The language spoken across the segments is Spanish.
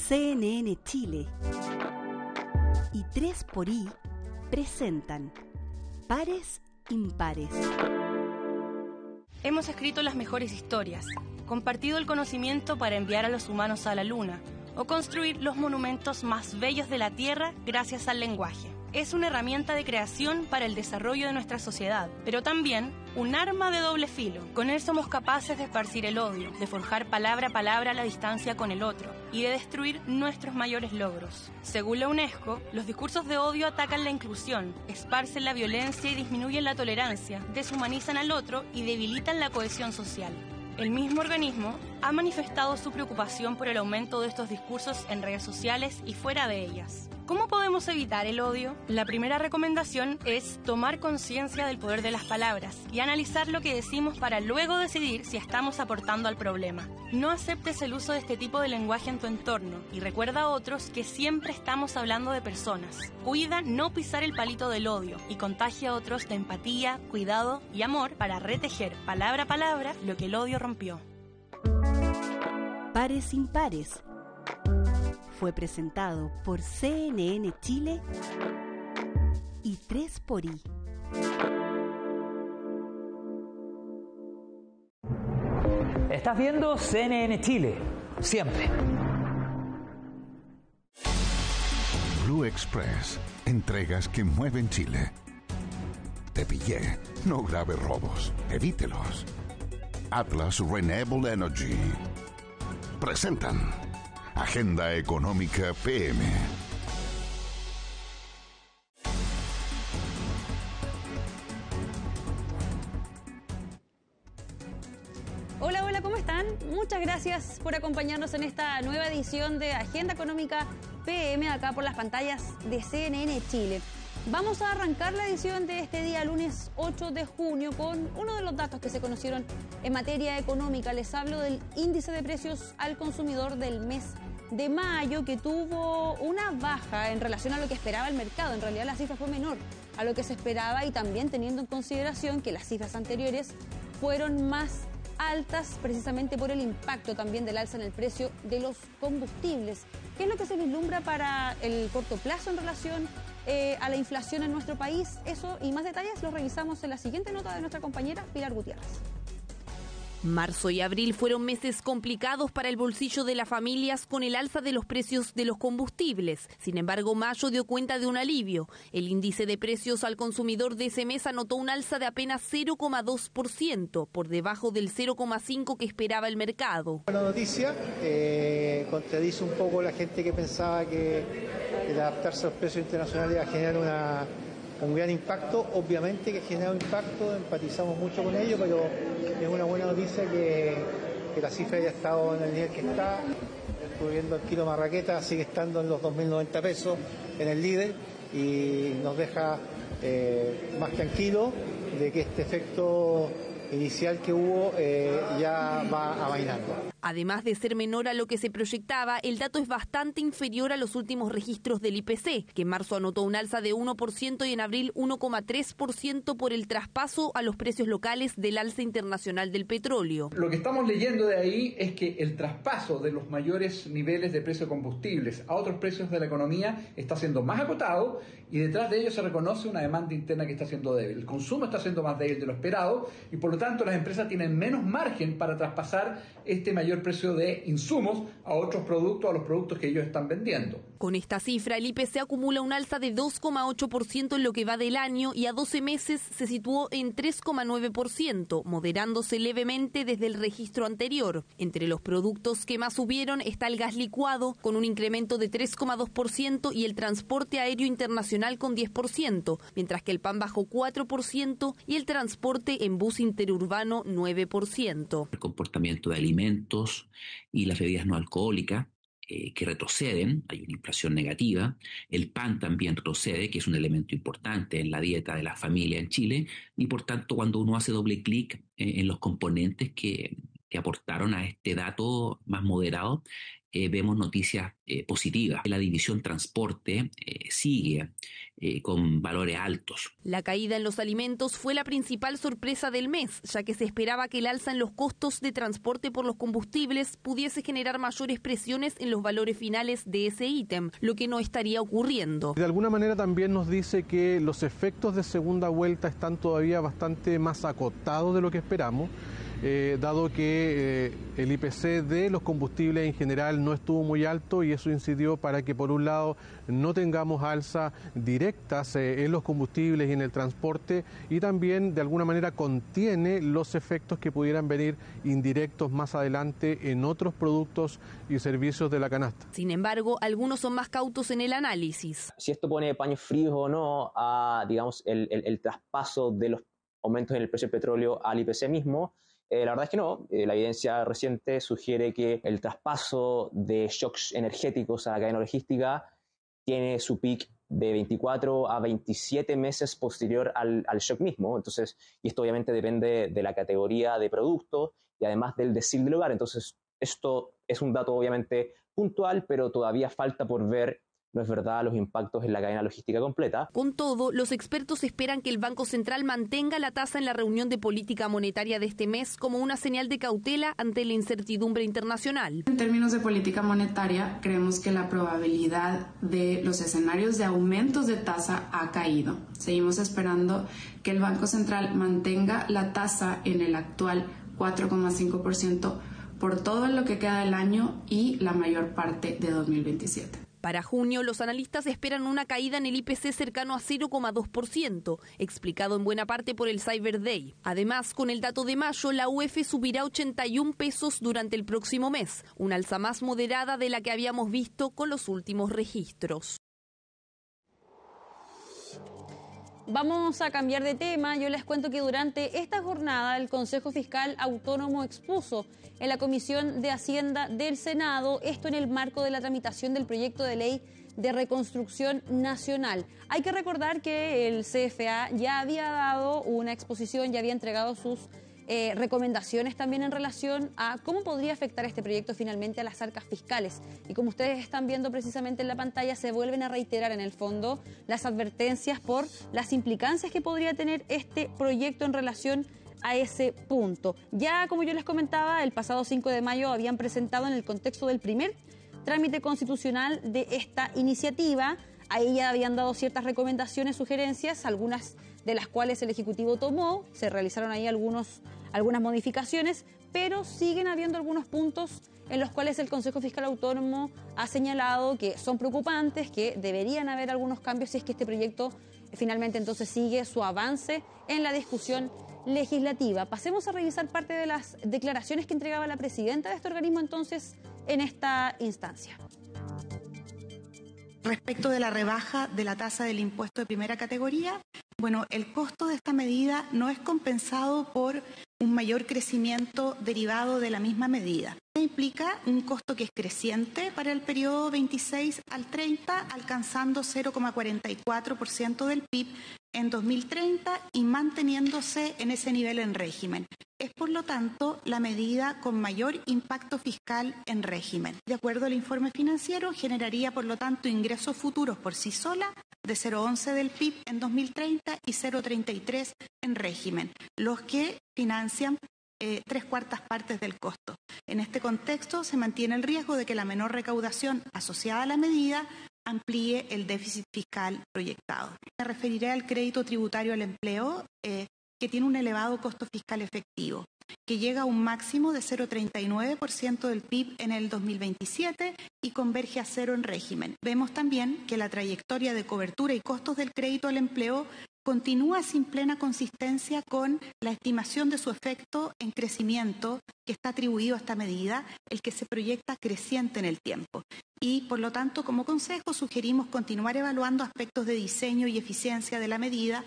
CNN Chile y 3xI presentan Pares Impares. Hemos escrito las mejores historias, compartido el conocimiento para enviar a los humanos a la luna o construir los monumentos más bellos de la Tierra gracias al lenguaje. Es una herramienta de creación para el desarrollo de nuestra sociedad, pero también un arma de doble filo. Con él somos capaces de esparcir el odio, de forjar palabra a palabra la distancia con el otro y de destruir nuestros mayores logros. Según la UNESCO, los discursos de odio atacan la inclusión, esparcen la violencia y disminuyen la tolerancia, deshumanizan al otro y debilitan la cohesión social. El mismo organismo ha manifestado su preocupación por el aumento de estos discursos en redes sociales y fuera de ellas. ¿Cómo podemos evitar el odio? La primera recomendación es tomar conciencia del poder de las palabras y analizar lo que decimos para luego decidir si estamos aportando al problema. No aceptes el uso de este tipo de lenguaje en tu entorno y recuerda a otros que siempre estamos hablando de personas. Cuida no pisar el palito del odio y contagia a otros de empatía, cuidado y amor para retejer palabra a palabra lo que el odio rompió. Pares Impares fue presentado por CNN Chile y 3xI. Estás viendo CNN Chile, siempre. Blue Express, entregas que mueven Chile. Te pillé, no grave robos, evítelos. Atlas Renewable Energy presentan Agenda Económica PM. Hola, ¿cómo están? Muchas gracias por acompañarnos en esta nueva edición de Agenda Económica PM, acá por las pantallas de CNN Chile. Vamos a arrancar la edición de este día, lunes 8 de junio, con uno de los datos que se conocieron en materia económica. Les hablo del índice de precios al consumidor del mes de mayo, que tuvo una baja en relación a lo que esperaba el mercado. En realidad la cifra fue menor a lo que se esperaba, y también teniendo en consideración que las cifras anteriores fueron más altas precisamente por el impacto también del alza en el precio de los combustibles. ¿Qué es lo que se vislumbra para el corto plazo en relación a la inflación en nuestro país? Eso y más detalles los revisamos en la siguiente nota de nuestra compañera Pilar Gutiérrez. Marzo y abril fueron meses complicados para el bolsillo de las familias con el alza de los precios de los combustibles. Sin embargo, mayo dio cuenta de un alivio. El índice de precios al consumidor de ese mes anotó un alza de apenas 0,2%, por debajo del 0,5% que esperaba el mercado. Buena noticia, contradice un poco la gente que pensaba que el adaptarse a los precios internacionales iba a generar un gran impacto. Obviamente que genera un impacto, empatizamos mucho con ello, pero es una buena noticia que la cifra haya estado en el nivel que está. Estuve viendo el kilo marraqueta, sigue estando en los 2.090 pesos en el líder, y nos deja más tranquilo de que este efecto inicial que hubo ya va amainando. Además de ser menor a lo que se proyectaba, el dato es bastante inferior a los últimos registros del IPC, que en marzo anotó un alza de 1% y en abril 1,3% por el traspaso a los precios locales del alza internacional del petróleo. Lo que estamos leyendo de ahí es que el traspaso de los mayores niveles de precio de combustibles a otros precios de la economía está siendo más acotado, y detrás de ello se reconoce una demanda interna que está siendo débil. El consumo está siendo más débil de lo esperado, y por lo tanto las empresas tienen menos margen para traspasar este mayor precio de insumos a otros productos, a los productos que ellos están vendiendo. Con esta cifra, el IPC acumula un alza de 2,8% en lo que va del año, y a 12 meses se situó en 3,9%, moderándose levemente desde el registro anterior. Entre los productos que más subieron está el gas licuado, con un incremento de 3,2%, y el transporte aéreo internacional con 10%, mientras que el pan bajó 4% y el transporte en bus interurbano 9%. El comportamiento de alimentos y las bebidas no alcohólicas que retroceden, hay una inflación negativa. El pan también retrocede, que es un elemento importante en la dieta de la familia en Chile, y por tanto cuando uno hace doble clic en los componentes que aportaron a este dato más moderado, vemos noticias positivas. La división transporte sigue con valores altos. La caída en los alimentos fue la principal sorpresa del mes, ya que se esperaba que el alza en los costos de transporte por los combustibles pudiese generar mayores presiones en los valores finales de ese ítem, lo que no estaría ocurriendo. De alguna manera también nos dice que los efectos de segunda vuelta están todavía bastante más acotados de lo que esperamos. Dado que el IPC de los combustibles en general no estuvo muy alto y eso incidió para que por un lado no tengamos alzas directas en los combustibles y en el transporte y también de alguna manera contiene los efectos que pudieran venir indirectos más adelante en otros productos y servicios de la canasta. Sin embargo, algunos son más cautos en el análisis. Si esto pone paños fríos o no a, digamos, el traspaso de los aumentos en el precio del petróleo al IPC mismo, la verdad es que no. La evidencia reciente sugiere que el traspaso de shocks energéticos a la cadena logística tiene su peak de 24 a 27 meses posterior al shock mismo. Entonces, y esto obviamente depende de la categoría de producto y además del decil del hogar. Entonces, esto es un dato obviamente puntual, pero todavía falta por ver. No es verdad los impactos en la cadena logística completa. Con todo, los expertos esperan que el Banco Central mantenga la tasa en la reunión de política monetaria de este mes como una señal de cautela ante la incertidumbre internacional. En términos de política monetaria, creemos que la probabilidad de los escenarios de aumentos de tasa ha caído. Seguimos esperando que el Banco Central mantenga la tasa en el actual 4,5% por todo lo que queda del año y la mayor parte de 2027. Para junio, los analistas esperan una caída en el IPC cercano a 0,2%, explicado en buena parte por el Cyber Day. Además, con el dato de mayo, la UF subirá 81 pesos durante el próximo mes, una alza más moderada de la que habíamos visto con los últimos registros. Vamos a cambiar de tema. Yo les cuento que durante esta jornada el Consejo Fiscal Autónomo expuso en la Comisión de Hacienda del Senado, esto en el marco de la tramitación del proyecto de ley de reconstrucción nacional. Hay que recordar que el CFA ya había dado una exposición, ya había entregado sus recomendaciones también en relación a cómo podría afectar este proyecto finalmente a las arcas fiscales. Y como ustedes están viendo precisamente en la pantalla, se vuelven a reiterar en el fondo las advertencias por las implicancias que podría tener este proyecto en relación a ese punto. Ya, como yo les comentaba, el pasado 5 de mayo habían presentado en el contexto del primer trámite constitucional de esta iniciativa. Ahí ya habían dado ciertas recomendaciones, sugerencias, algunas de las cuales el Ejecutivo tomó. Se realizaron ahí algunas modificaciones, pero siguen habiendo algunos puntos en los cuales el Consejo Fiscal Autónomo ha señalado que son preocupantes, que deberían haber algunos cambios si es que este proyecto finalmente entonces sigue su avance en la discusión legislativa. Pasemos a revisar parte de las declaraciones que entregaba la presidenta de este organismo entonces en esta instancia. Respecto de la rebaja de la tasa del impuesto de primera categoría, bueno, el costo de esta medida no es compensado por un mayor crecimiento derivado de la misma medida. Implica un costo que es creciente para el periodo 26 al 30, alcanzando 0,44% del PIB en 2030 y manteniéndose en ese nivel en régimen. Es, por lo tanto, la medida con mayor impacto fiscal en régimen. De acuerdo al informe financiero, generaría, por lo tanto, ingresos futuros por sí sola de 0,11 del PIB en 2030 y 0,33 en régimen, los que financian 3/4 partes del costo. En este contexto, se mantiene el riesgo de que la menor recaudación asociada a la medida amplíe el déficit fiscal proyectado. Me referiré al crédito tributario al empleo, que tiene un elevado costo fiscal efectivo, que llega a un máximo de 0,39% del PIB en el 2027 y converge a cero en régimen. Vemos también que la trayectoria de cobertura y costos del crédito al empleo continúa sin plena consistencia con la estimación de su efecto en crecimiento que está atribuido a esta medida, el que se proyecta creciente en el tiempo. Y, por lo tanto, como consejo, sugerimos continuar evaluando aspectos de diseño y eficiencia de la medida.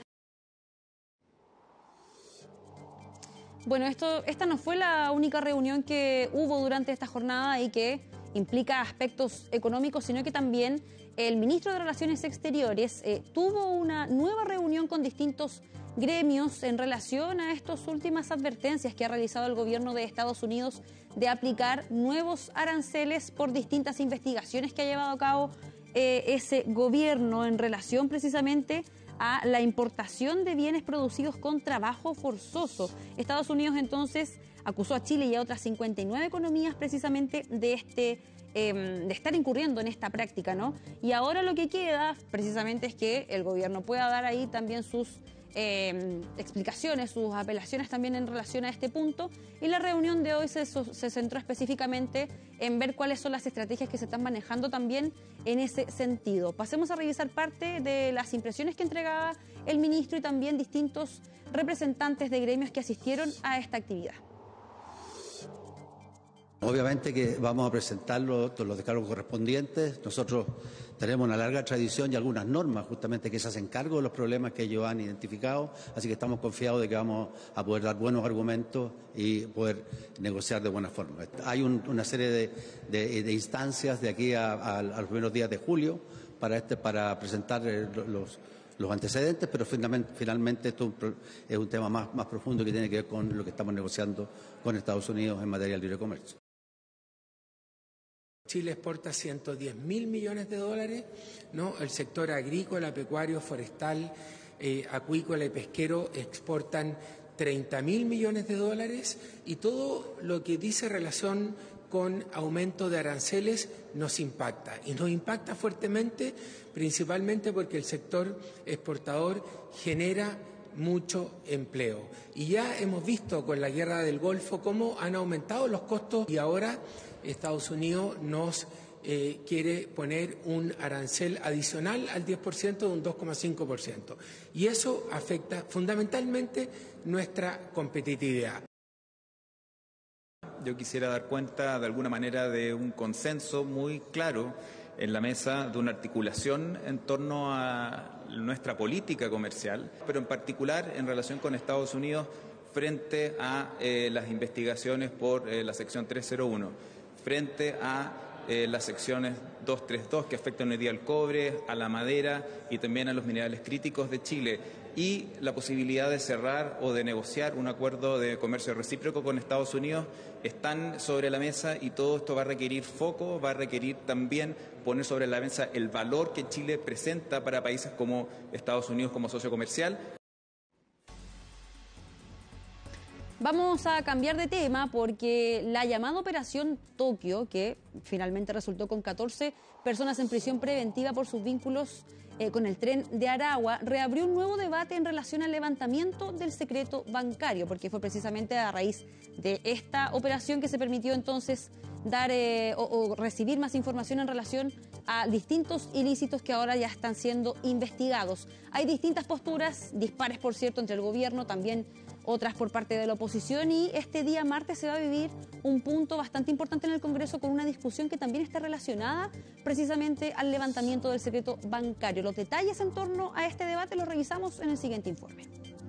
Bueno, esta no fue la única reunión que hubo durante esta jornada y que implica aspectos económicos, sino que también el ministro de Relaciones Exteriores tuvo una nueva reunión con distintos gremios en relación a estas últimas advertencias que ha realizado el gobierno de Estados Unidos de aplicar nuevos aranceles por distintas investigaciones que ha llevado a cabo ese gobierno en relación precisamente a la importación de bienes producidos con trabajo forzoso. Estados Unidos entonces acusó a Chile y a otras 59 economías precisamente de estar incurriendo en esta práctica, ¿no? Y ahora lo que queda precisamente es que el gobierno pueda dar ahí también sus explicaciones, sus apelaciones también en relación a este punto, y la reunión de hoy se centró específicamente en ver cuáles son las estrategias que se están manejando también en ese sentido. Pasemos a revisar parte de las impresiones que entregaba el ministro y también distintos representantes de gremios que asistieron a esta actividad. Obviamente que vamos a presentar los decálogos correspondientes. Nosotros tenemos una larga tradición y algunas normas justamente que se hacen cargo de los problemas que ellos han identificado, así que estamos confiados de que vamos a poder dar buenos argumentos y poder negociar de buena forma. Hay una serie de instancias de aquí a los primeros días de julio para presentar los antecedentes, pero finalmente esto es un tema más profundo que tiene que ver con lo que estamos negociando con Estados Unidos en materia de libre comercio. Chile exporta 110.000 millones de dólares, ¿no? El sector agrícola, pecuario, forestal, acuícola y pesquero exportan 30.000 millones de dólares, y todo lo que dice relación con aumento de aranceles nos impacta, y nos impacta fuertemente, principalmente porque el sector exportador genera mucho empleo. Y ya hemos visto con la guerra del Golfo cómo han aumentado los costos, y ahora Estados Unidos nos quiere poner un arancel adicional al 10% de un 2,5%. Y eso afecta fundamentalmente nuestra competitividad. Yo quisiera dar cuenta de alguna manera de un consenso muy claro en la mesa, de una articulación en torno a nuestra política comercial, pero en particular en relación con Estados Unidos frente a las investigaciones por la sección 301. Frente a las secciones 232 que afectan hoy día al cobre, a la madera y también a los minerales críticos de Chile, y la posibilidad de cerrar o de negociar un acuerdo de comercio recíproco con Estados Unidos están sobre la mesa, y todo esto va a requerir foco, va a requerir también poner sobre la mesa el valor que Chile presenta para países como Estados Unidos como socio comercial. Vamos a cambiar de tema porque la llamada Operación Tokio, que finalmente resultó con 14 personas en prisión preventiva por sus vínculos con el tren de Aragua, reabrió un nuevo debate en relación al levantamiento del secreto bancario, porque fue precisamente a raíz de esta operación que se permitió entonces dar o recibir más información en relación a distintos ilícitos que ahora ya están siendo investigados. Hay distintas posturas, dispares por cierto, entre el gobierno, también otras por parte de la oposición, y este día martes se va a vivir un punto bastante importante en el Congreso con una discusión que también está relacionada precisamente al levantamiento del secreto bancario. Los detalles en torno a este debate los revisamos en el siguiente informe.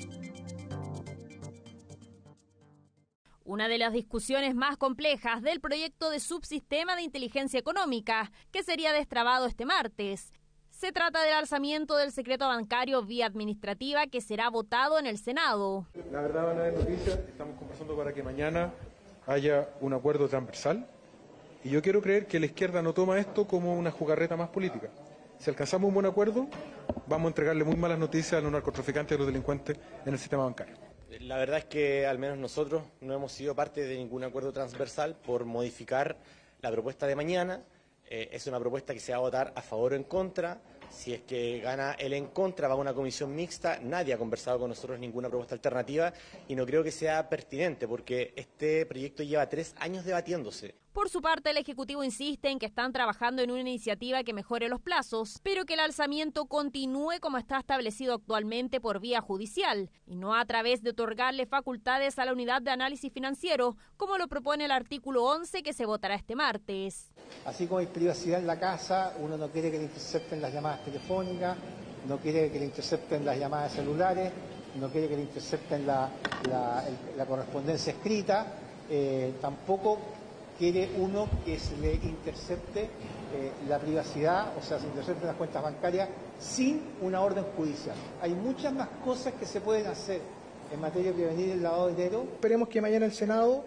Una de las discusiones más complejas del proyecto de subsistema de inteligencia económica, que sería destrabado este martes. Se trata del alzamiento del secreto bancario vía administrativa que será votado en el Senado. La verdad van a haber noticias, estamos conversando para que mañana haya un acuerdo transversal, y yo quiero creer que la izquierda no toma esto como una jugarreta más política. Si alcanzamos un buen acuerdo, vamos a entregarle muy malas noticias a los narcotraficantes y a los delincuentes en el sistema bancario. La verdad es que al menos nosotros no hemos sido parte de ningún acuerdo transversal por modificar la propuesta de mañana. Es una propuesta que se va a votar a favor o en contra. Si es que gana el en contra, va a una comisión mixta. Nadie ha conversado con nosotros ninguna propuesta alternativa, y no creo que sea pertinente porque este proyecto lleva 3 años debatiéndose. Por su parte, el Ejecutivo insiste en que están trabajando en una iniciativa que mejore los plazos, pero que el alzamiento continúe como está establecido actualmente por vía judicial, y no a través de otorgarle facultades a la Unidad de Análisis Financiero, como lo propone el artículo 11 que se votará este martes. Así como hay privacidad en la casa, uno no quiere que le intercepten las llamadas telefónicas, no quiere que le intercepten las llamadas celulares, no quiere que le intercepten la correspondencia escrita, tampoco quiere uno que se le intercepte la privacidad, o sea, se intercepten las cuentas bancarias sin una orden judicial. Hay muchas más cosas que se pueden hacer en materia de prevenir el lavado de dinero. Esperemos que mañana el Senado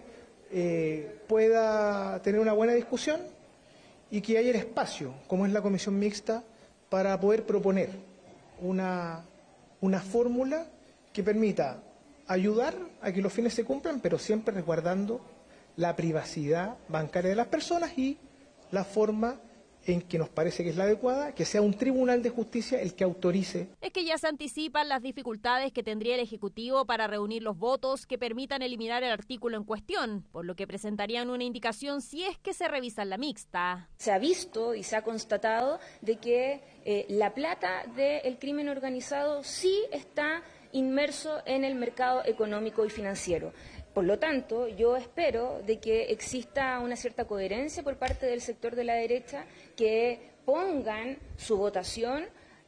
pueda tener una buena discusión y que haya el espacio, como es la comisión mixta, para poder proponer una fórmula que permita ayudar a que los fines se cumplan, pero siempre resguardando la privacidad bancaria de las personas y la forma en que nos parece que es la adecuada, que sea un tribunal de justicia el que autorice. Es que ya se anticipan las dificultades que tendría el Ejecutivo para reunir los votos que permitan eliminar el artículo en cuestión, por lo que presentarían una indicación si es que se revisa la mixta. Se ha visto y se ha constatado de que la plata del crimen organizado sí está inmerso en el mercado económico y financiero. Por lo tanto, yo espero de que exista una cierta coherencia por parte del sector de la derecha, que pongan su votación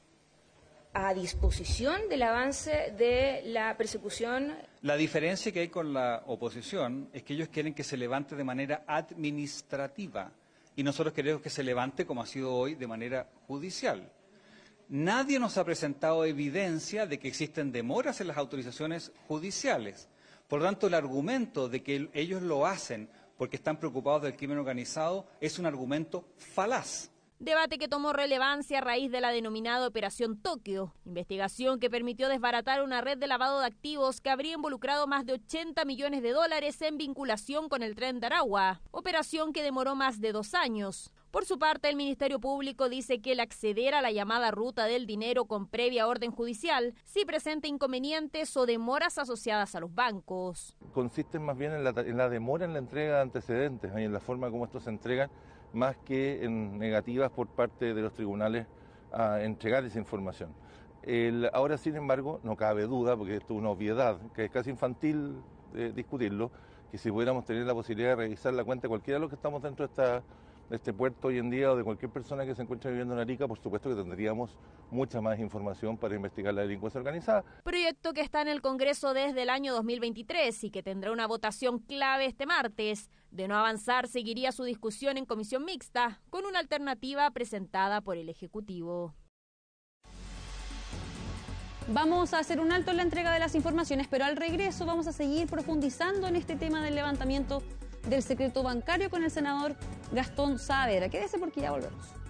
a disposición del avance de la persecución. La diferencia que hay con la oposición es que ellos quieren que se levante de manera administrativa y nosotros queremos que se levante, como ha sido hoy, de manera judicial. Nadie nos ha presentado evidencia de que existen demoras en las autorizaciones judiciales. Por lo tanto, el argumento de que ellos lo hacen porque están preocupados del crimen organizado es un argumento falaz. Debate que tomó relevancia a raíz de la denominada Operación Tokio, investigación que permitió desbaratar una red de lavado de activos que habría involucrado más de 80 millones de dólares en vinculación con el Tren de Aragua, operación que demoró más de 2 años. Por su parte, el Ministerio Público dice que el acceder a la llamada ruta del dinero con previa orden judicial sí presenta inconvenientes o demoras asociadas a los bancos. Consisten más bien en la demora en la entrega de antecedentes y en la forma como estos se entregan, más que en negativas por parte de los tribunales a entregar esa información. Ahora, sin embargo, no cabe duda, porque esto es una obviedad, que es casi infantil discutirlo, que si pudiéramos tener la posibilidad de revisar la cuenta de cualquiera de los que estamos dentro de este puerto hoy en día o de cualquier persona que se encuentre viviendo en Arica, por supuesto que tendríamos mucha más información para investigar la delincuencia organizada. Proyecto que está en el Congreso desde el año 2023 y que tendrá una votación clave este martes. De no avanzar, seguiría su discusión en comisión mixta, con una alternativa presentada por el Ejecutivo. Vamos a hacer un alto en la entrega de las informaciones, pero al regreso vamos a seguir profundizando en este tema del levantamiento del secreto bancario con el senador Gastón Saavedra. Quédese porque ya volvemos.